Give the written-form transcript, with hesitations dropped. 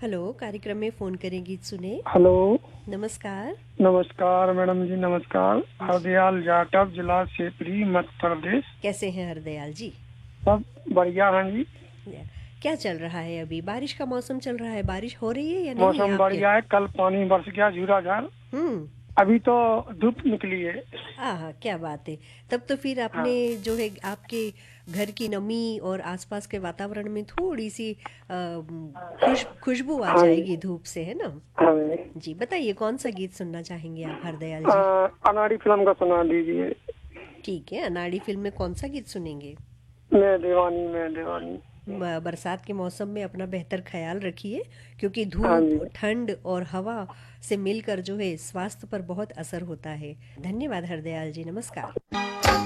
Hello, कार्यक्रम में phone करें गीत सुने। हेलो। नमस्कार। नमस्कार मैडम जी, नमस्कार। हरदयाल जाटव, जिला शिवपुरी, मध्य प्रदेश। कैसे हैं हरदयाल जी? सब बढ़िया हैं जी। क्या चल रहा है अभी? बारिश का मौसम चल रहा है, बारिश हो रही है या नहीं मौसम आपके? बढ़िया है, कल पानी बरस गया झूराझार। हम्म। अभी तो धूप निकली है। आहा, क्या बात है। तब तो फिर आपने हाँ। जो है आपके घर की नमी और आसपास के वातावरण में थोड़ी सी खुशबू आ हाँ जी। जाएगी धूप से, है ना? हाँ जी। जी बताइए, कौन सा गीत सुनना चाहेंगे आप हरदयाल जी? अनाड़ी फिल्म का सुना दीजिए। ठीक है, अनाड़ी फिल्म में कौन सा गीत सुनेंगे? मैं दीवानी, मैं दीवानी। बरसात के मौसम में अपना बेहतर ख्याल रखिए, क्योंकि हाँ धूप, जी। ठंड और हवा से मिलकर जो है स्वास्थ्य पर बहुत असर होता है। धन्यवाद हरदयाल जी, नमस्कार।